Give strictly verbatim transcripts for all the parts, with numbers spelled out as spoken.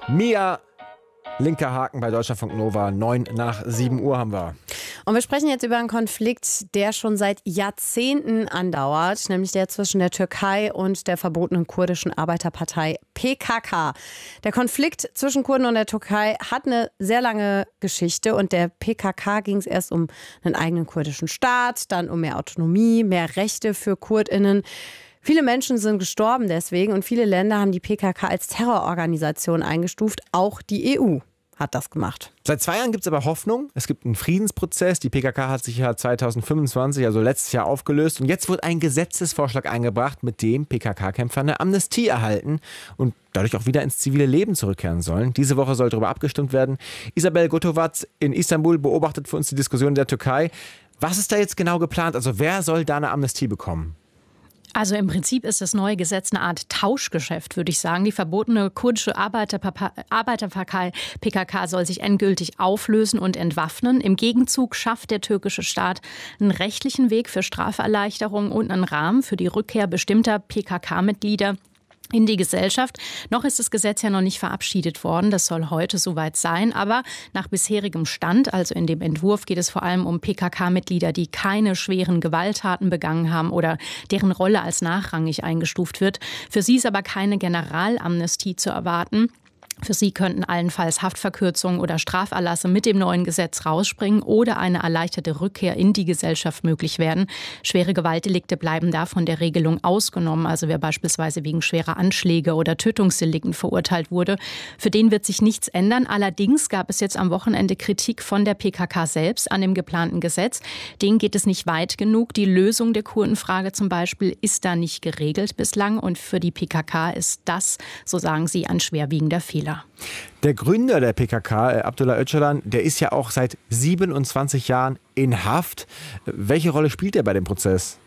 Mia, linker Haken bei Deutschlandfunk Nova. Neun nach sieben Uhr haben wir. Und wir sprechen jetzt über einen Konflikt, der schon seit Jahrzehnten andauert, nämlich der zwischen der Türkei und der verbotenen kurdischen Arbeiterpartei P K K. Der Konflikt zwischen Kurden und der Türkei hat eine sehr lange Geschichte und der P K K ging es erst um einen eigenen kurdischen Staat, dann um mehr Autonomie, mehr Rechte für KurdInnen. Viele Menschen sind gestorben deswegen und viele Länder haben die P K K als Terrororganisation eingestuft, auch die E U hat das gemacht. Seit zwei Jahren gibt es aber Hoffnung. Es gibt einen Friedensprozess. Die P K K hat sich ja zweitausendfünfundzwanzig, also letztes Jahr, aufgelöst. Und jetzt wird ein Gesetzesvorschlag eingebracht, mit dem P K K-Kämpfer eine Amnestie erhalten und dadurch auch wieder ins zivile Leben zurückkehren sollen. Diese Woche soll darüber abgestimmt werden. Isabel Gotovac in Istanbul beobachtet für uns die Diskussion in der Türkei. Was ist da jetzt genau geplant? Also wer soll da eine Amnestie bekommen? Also im Prinzip ist das neue Gesetz eine Art Tauschgeschäft, würde ich sagen. Die verbotene kurdische Arbeiterpartei P K K soll sich endgültig auflösen und entwaffnen. Im Gegenzug schafft der türkische Staat einen rechtlichen Weg für Straferleichterungen und einen Rahmen für die Rückkehr bestimmter P K K-Mitglieder in die Gesellschaft. Noch ist das Gesetz ja noch nicht verabschiedet worden. Das soll heute soweit sein. Aber nach bisherigem Stand, also in dem Entwurf, geht es vor allem um P K K-Mitglieder, die keine schweren Gewalttaten begangen haben oder deren Rolle als nachrangig eingestuft wird. Für sie ist aber keine Generalamnestie zu erwarten. Für sie könnten allenfalls Haftverkürzungen oder Straferlasse mit dem neuen Gesetz rausspringen oder eine erleichterte Rückkehr in die Gesellschaft möglich werden. Schwere Gewaltdelikte bleiben da von der Regelung ausgenommen. Also wer beispielsweise wegen schwerer Anschläge oder Tötungsdelikten verurteilt wurde, für den wird sich nichts ändern. Allerdings gab es jetzt am Wochenende Kritik von der P K K selbst an dem geplanten Gesetz. Denen geht es nicht weit genug. Die Lösung der Kurdenfrage zum Beispiel ist da nicht geregelt bislang. Und für die P K K ist das, so sagen sie, ein schwerwiegender Fehler. Der Gründer der P K K, Abdullah Öcalan, der ist ja auch seit siebenundzwanzig Jahren in Haft. Welche Rolle spielt er bei dem Prozess?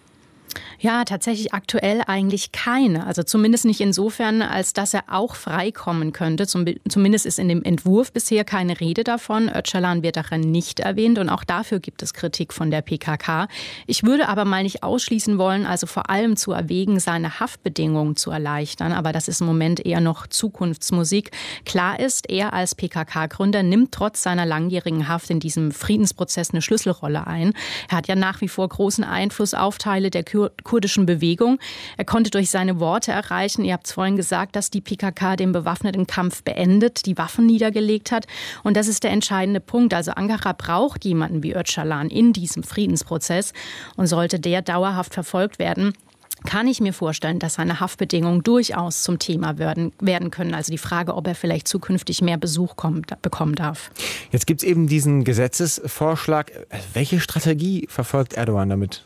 Ja, tatsächlich aktuell eigentlich keine. Also zumindest nicht insofern, als dass er auch freikommen könnte. Zum, zumindest ist in dem Entwurf bisher keine Rede davon. Öcalan wird darin nicht erwähnt und auch dafür gibt es Kritik von der P K K. Ich würde aber mal nicht ausschließen wollen, also vor allem zu erwägen, seine Haftbedingungen zu erleichtern. Aber das ist im Moment eher noch Zukunftsmusik. Klar ist, er als P K K-Gründer nimmt trotz seiner langjährigen Haft in diesem Friedensprozess eine Schlüsselrolle ein. Er hat ja nach wie vor großen Einfluss auf Teile der kurdischen Bewegung. Er konnte durch seine Worte erreichen, ihr habt es vorhin gesagt, dass die P K K den bewaffneten Kampf beendet, die Waffen niedergelegt hat. Und das ist der entscheidende Punkt. Also Ankara braucht jemanden wie Öcalan in diesem Friedensprozess. Und sollte der dauerhaft verfolgt werden, kann ich mir vorstellen, dass seine Haftbedingungen durchaus zum Thema werden, werden können. Also die Frage, ob er vielleicht zukünftig mehr Besuch kommt, bekommen darf. Jetzt gibt es eben diesen Gesetzesvorschlag. Welche Strategie verfolgt Erdogan damit?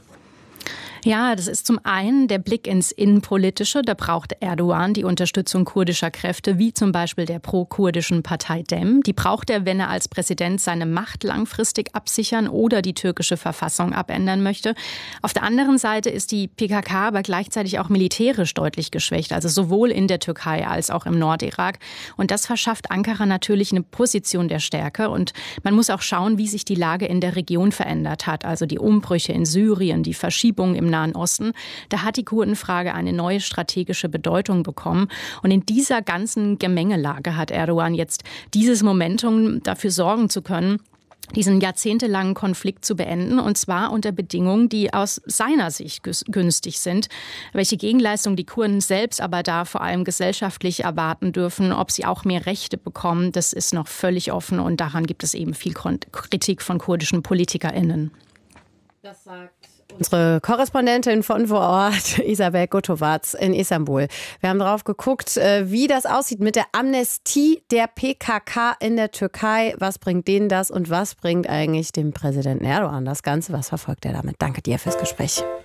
Ja, das ist zum einen der Blick ins Innenpolitische. Da braucht Erdogan die Unterstützung kurdischer Kräfte, wie zum Beispiel der pro-kurdischen Partei Dem. Die braucht er, wenn er als Präsident seine Macht langfristig absichern oder die türkische Verfassung abändern möchte. Auf der anderen Seite ist die P K K aber gleichzeitig auch militärisch deutlich geschwächt, also sowohl in der Türkei als auch im Nordirak. Und das verschafft Ankara natürlich eine Position der Stärke. Und man muss auch schauen, wie sich die Lage in der Region verändert hat. Also die Umbrüche in Syrien, die Verschiebung im Nahen Osten, da hat die Kurdenfrage eine neue strategische Bedeutung bekommen. Und in dieser ganzen Gemengelage hat Erdogan jetzt dieses Momentum, dafür sorgen zu können, diesen jahrzehntelangen Konflikt zu beenden, und zwar unter Bedingungen, die aus seiner Sicht günstig sind. Welche Gegenleistung die Kurden selbst aber da vor allem gesellschaftlich erwarten dürfen, ob sie auch mehr Rechte bekommen, das ist noch völlig offen und daran gibt es eben viel Kritik von kurdischen PolitikerInnen. Das sagt unsere Korrespondentin von vor Ort, Isabel Gotovac in Istanbul. Wir haben drauf geguckt, wie das aussieht mit der Amnestie der P K K in der Türkei. Was bringt denen das und was bringt eigentlich dem Präsidenten Erdogan das Ganze? Was verfolgt er damit? Danke dir fürs Gespräch.